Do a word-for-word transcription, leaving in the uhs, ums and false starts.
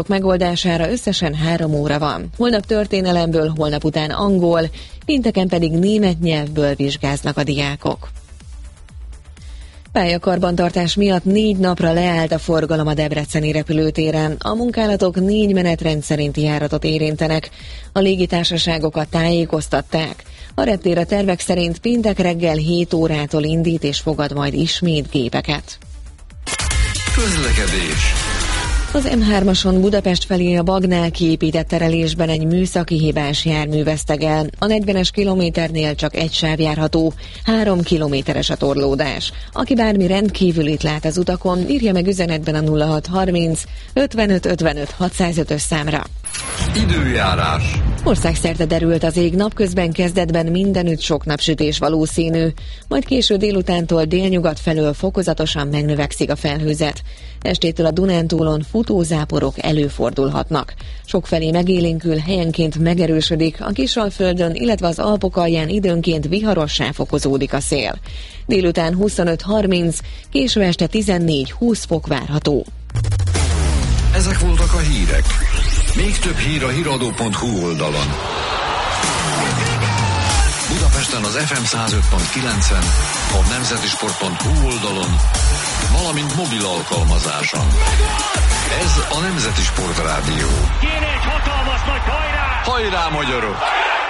megoldására összesen három óra van. Holnap történelemből, holnap után angol, pénteken pedig német nyelvből vizsgáznak a diákok. Pályakarbantartás miatt négy napra leállt a forgalom a debreceni repülőtéren. A munkálatok négy menetrend szerinti járatot érintenek. A légitársaságokat tájékoztatták. A reptér a tervek szerint péntek reggel hét órától indít és fogad majd ismét gépeket. Közlekedés. Az em hármason Budapest felé a Bagnál kiépített terelésben egy műszaki hibás jármű vesztegel. A negyvenes kilométernél csak egy sáv járható, három kilométeres a torlódás. Aki bármi rendkívülit lát az utakon, írja meg üzenetben a nulla hat harminc ötvenöt ötvenöt hatszázötös számra. Időjárás. Országszerte derült az ég, napközben kezdetben mindenütt sok napsütés valószínű, majd késő délutántól délnyugat felől fokozatosan megnövekszik a felhőzet. Estétől a Dunántúlon futózáporok előfordulhatnak. Sokfelé megélénkül, helyenként megerősödik, a Kisalföldön, illetve az Alpok alján időnként viharossá fokozódik a szél. Délután huszonöt harminc, késő este tizennégy-húsz fok várható. Ezek voltak a hírek. Még több hír a híradó pont hu oldalon. Budapesten az ef em száz öt pont kilencen, a nemzetisport pont hu oldalon, valamint mobil alkalmazáson. Ez a Nemzeti Sport Rádió. Kéne egy hatalmas nagy hajrá! Hajrá, magyarok!